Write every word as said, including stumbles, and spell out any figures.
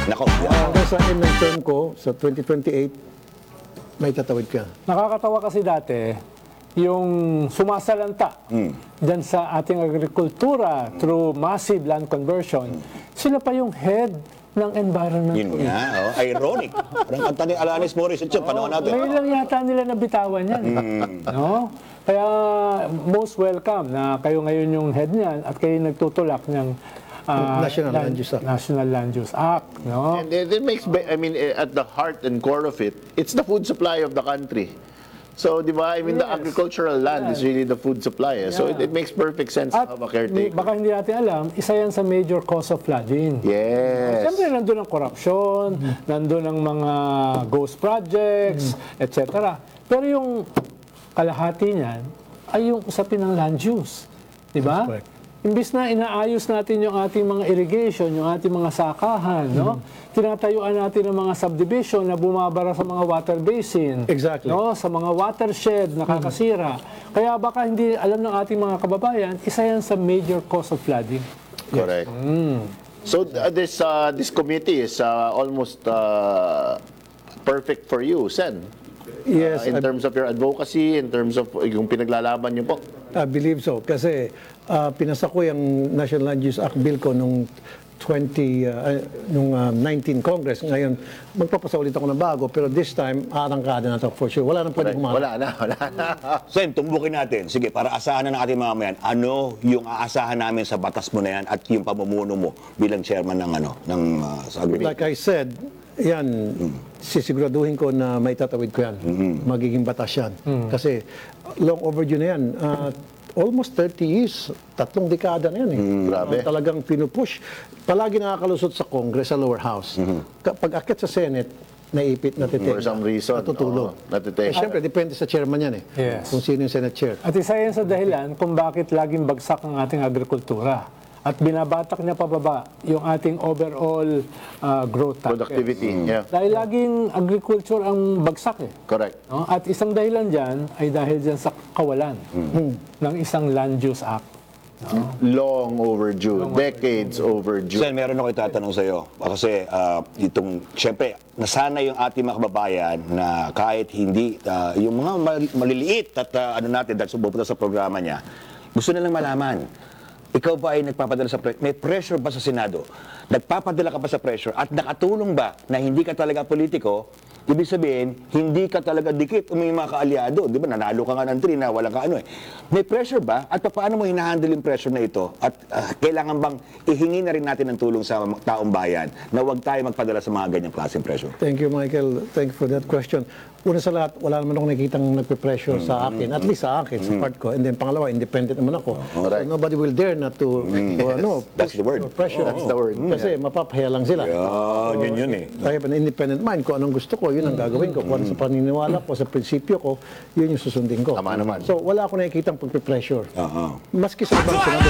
Nako, Hanggang sa end ng term ko, sa twenty twenty-eight, may tatawid ka. Nakakatawa kasi dati, yung sumasalanta dyan sa ating agrikultura through massive land conversion, sila pa yung head ng environment. yun nga, oh, ironic. Parang kanta ni Alanis Morissette yun, panahon natin. Ngayon lang yata nila nabitawan yan. No? Kaya most welcome na kayo ngayon yung head niyan at kayo nagtutulak ng ah, National Land Use Act. National Land Use Act. No? And it, it makes, ba- I mean, eh, at the heart and core of it, it's the food supply of the country. So, di ba, I mean, the Yes. agricultural land is really the food supply. eh. So, it, Yeah. it makes perfect sense At to have a caretaker. baka hindi natin alam, isa yan sa major cause of flooding. Yes. Siyempre, nandun ang corruption, nandun ang mga ghost projects, et cetera. Pero yung kalahati niyan ay yung usapin ng land use. Di ba? That's correct. Imbis na inaayos natin yung ating mga irrigation, yung ating mga sakahan, no? Tinatayuan natin ang mga subdivision na bumabara sa mga water basin. Exactly. No? Sa mga watershed, nakakasira. Kaya baka hindi alam ng ating mga kababayan, isa yan sa major cause of flooding. Correct. So, uh, this uh, this committee is uh, almost uh, perfect for you, Sen. Yes, Uh, in I, terms of your advocacy, in terms of yung pinaglalaban niyo po. I believe so. Kasi uh, pinasa ko yung National Land Use Act bill ko nung twenty, uh, nung uh, nineteen Congress. Ngayon, magpapasa ulit ako ng bago. Pero this time, arangkada na ito for sure. Wala nang pwede Correct. kumakas. Wala na, wala na. Sen, tumbukin natin. Sige, para asahan na ng ating mga mayan, ano yung aasahan namin sa batas mo na yan at yung pamumuno mo bilang chairman ng ano, ng uh, sa agri- Like I said, yan, sisiguraduhin ko na may tatawid ko yan. Magiging batas yan. Kasi long overdue na yan. Uh, almost thirty years, tatlong dekada na yan. Eh. grabe. Ang talagang pinupush. Palagi nakakalusot sa Congress, sa lower house. Kapag akit sa Senate, naipit, natitake. For some reason, Natutulog. oo, natitake. Eh, Siyempre, depende sa chairman yan eh. Yes. Kung sino yung Senate chair. At isa yan sa dahilan kung bakit laging bagsak ang ating agrikultura. At binabatak niya pababa yung ating overall uh, growth target. Productivity. Yeah. Dahil laging agriculture ang bagsak eh. Correct. No? At isang dahilan dyan ay dahil dyan sa kawalan ng isang Land Use Act. Long overdue. Decades overdue. Sen, meron ako itatanong sa iyo. Kasi ah, itong, siyempre, nasanay yung ating mga kababayan na kahit hindi, ah, yung mga mal- maliliit at ah, ano natin, dahil sumupunta sa programa niya, gusto nilang malaman, ikaw ba ay nagpapadala sa pressure? May pressure ba sa Senado? Nagpapadala ka ba sa pressure? At nakatulong ba na hindi ka talaga politiko? Ibig sabihin, hindi ka talaga dikit o may mga kaalyado. Di ba? Nanalo ka nga ng three na walang ka ano eh. May pressure ba? At paano mo hinahandle yung pressure na ito? At ah, kailangan bang ihingi na rin natin ng tulong sa taong bayan na huwag tayo magpadala sa mga ganyang klaseng pressure? Thank you, Michael. Thank you for that question. Una sa lahat, wala naman ako nakikitang nagpe-pressure sa akin. At least sa akin, sa part ko. And then pangalawa, independent naman ako. So nobody will dare not to, to ano, That's the word. or pressure. That's the word. Kasi mapapahaya lang sila. Oh, yun yun eh. I have an independent mind. Kung anong gusto ko, yun ang gagawin ko. Kung ano sa paniniwala ko, sa prinsipyo ko, yun yung susundin ko. Tama naman. So wala ako nakikitang pagpe-pressure. Oo. Maski sa ibang senador.